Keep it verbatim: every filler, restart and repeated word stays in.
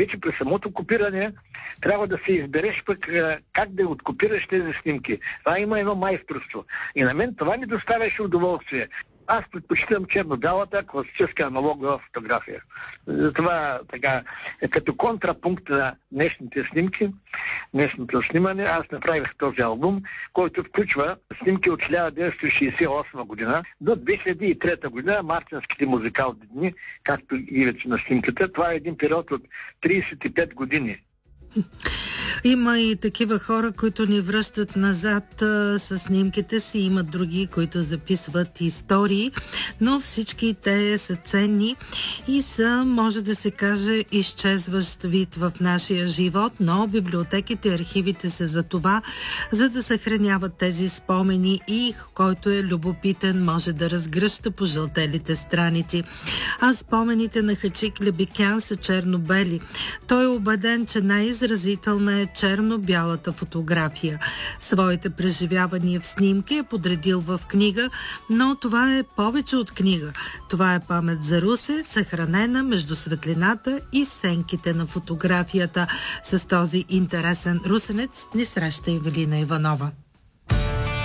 Вече при самото копиране трябва да се избереш пък как да откопираш тези снимки. Това има едно майсторство. И на мен това ми доставяше удоволствие. Аз предпочитам черно-бялата класическа аналогова фотография. Затова така, като контрапункт на днешните снимки, днешното снимане, аз направих този албум, който включва снимки от хиляда деветстотин шейсет и осма година до две хиляди и трета година, мартинските музикални дни, както и вече на снимката. Това е един период от трийсет и пет години. Има и такива хора, които ни връщат назад а, с снимките си. Имат други, които записват истории, но всички те са ценни и са, може да се каже, изчезващ вид в нашия живот, но библиотеките и архивите са за това, за да съхраняват тези спомени и който е любопитен може да разгръща по жълтелите страници. А спомените на Хачик Лебикян са черно-бели. Той е убеден, че най-изразителна е черно-бялата фотография. Своите преживявания в снимки е подредил в книга, но това е повече от книга. Това е памет за Русе, съхранена между светлината и сенките на фотографията. С този интересен русенец ни среща Ивелина Иванова.